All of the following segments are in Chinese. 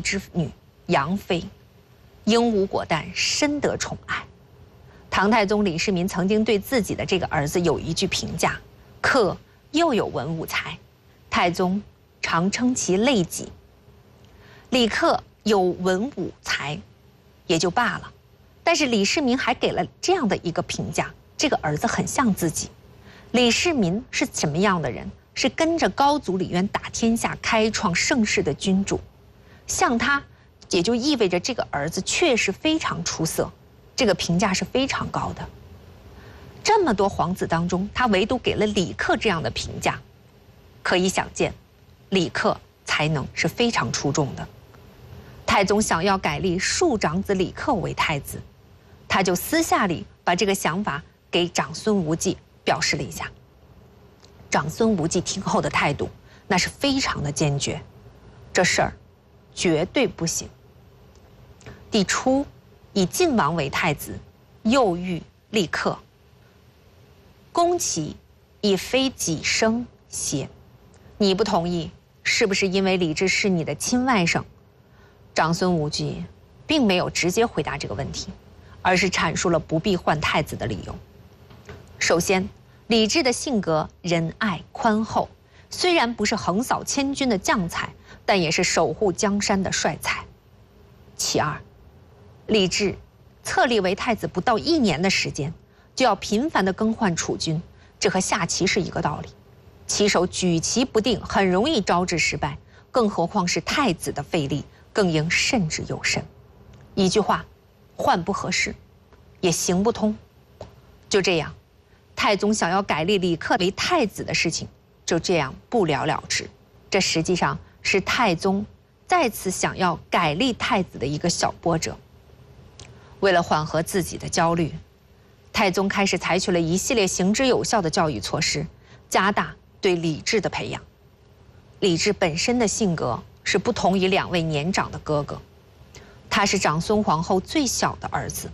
之女杨妃，英武果断，深得宠爱。唐太宗李世民曾经对自己的这个儿子有一句评价：克又有文武才，太宗常称其类己。李克有文武才，也就罢了，但是李世民还给了这样的一个评价：这个儿子很像自己。李世民是什么样的人？是跟着高祖李渊打天下、开创盛世的君主，像他，也就意味着这个儿子确实非常出色，这个评价是非常高的。这么多皇子当中，他唯独给了李克这样的评价，可以想见，李克才能是非常出众的。太宗想要改立庶长子李克为太子，他就私下里把这个想法给长孙无忌表示了一下。长孙无忌听后的态度那是非常的坚决，这事儿绝对不行。帝初以晋王为太子，又欲立克，宫其亦非己生邪？你不同意，是不是因为李治是你的亲外甥？长孙无忌并没有直接回答这个问题，而是阐述了不必换太子的理由。首先，李治的性格仁爱宽厚，虽然不是横扫千军的将才，但也是守护江山的帅才。其二，李治册立为太子不到1年的时间，就要频繁地更换储君，这和下棋是一个道理。棋手举棋不定，很容易招致失败，更何况是太子的废立，更应慎之又慎。一句话，换不合适，也行不通。就这样，太宗想要改立李克为太子的事情，就这样不了了之。这实际上是太宗再次想要改立太子的一个小波折。为了缓和自己的焦虑，太宗开始采取了一系列行之有效的教育措施，加大对李治的培养。李治本身的性格是不同于2位年长的哥哥，他是长孙皇后最小的儿子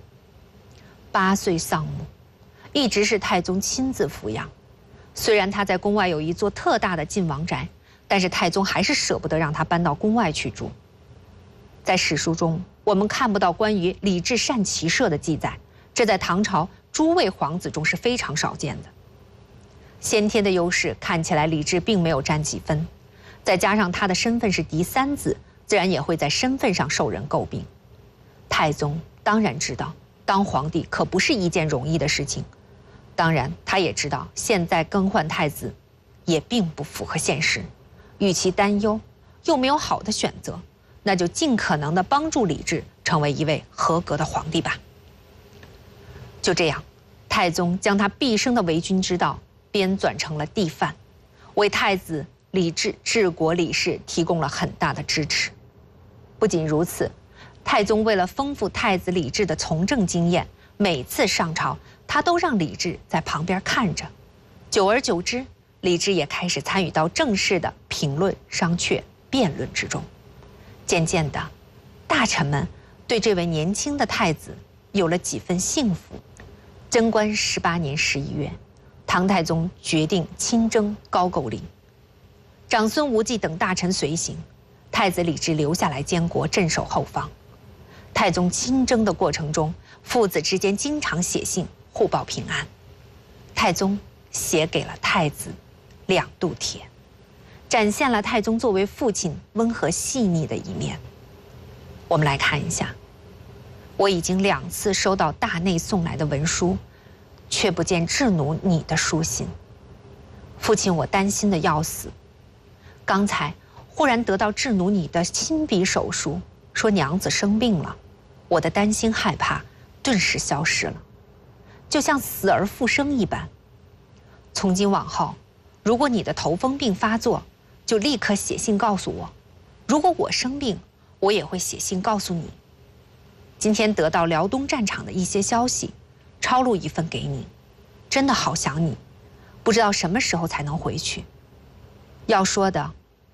，8岁丧母，一直是太宗亲自抚养。虽然他在宫外有一座特大的晋王宅，但是太宗还是舍不得让他搬到宫外去住。在史书中，我们看不到关于李治善骑射的记载，这在唐朝诸位皇子中是非常少见的。先天的优势看起来李治并没有占几分，再加上他的身份是嫡3子，自然也会在身份上受人诟病。太宗当然知道当皇帝可不是一件容易的事情，当然他也知道现在更换太子也并不符合现实，与其担忧又没有好的选择，那就尽可能的帮助李治成为一位合格的皇帝吧。就这样，太宗将他毕生的为君之道编纂成了帝范，为太子李治治国理事提供了很大的支持。不仅如此，太宗为了丰富太子李治的从政经验，每次上朝他都让李治在旁边看着。久而久之，李治也开始参与到正式的评论、商榷、辩论之中。渐渐的，大臣们对这位年轻的太子有了几分幸福。贞观18年11月，唐太宗决定亲征高句丽，长孙无忌等大臣随行，太子李治留下来监国，镇守后方。太宗亲征的过程中，父子之间经常写信互报平安。太宗写给了太子2度帖，展现了太宗作为父亲温和细腻的一面。我们来看一下，我已经2次收到大内送来的文书，却不见智奴你的书信。父亲，我担心的要死。刚才忽然得到智奴你的亲笔手书，说娘子生病了，我的担心害怕顿时消失了，就像死而复生一般。从今往后，如果你的头风病发作，就立刻写信告诉我；如果我生病，我也会写信告诉你。今天得到辽东战场的一些消息，抄录一份给你。真的好想你，不知道什么时候才能回去。要说的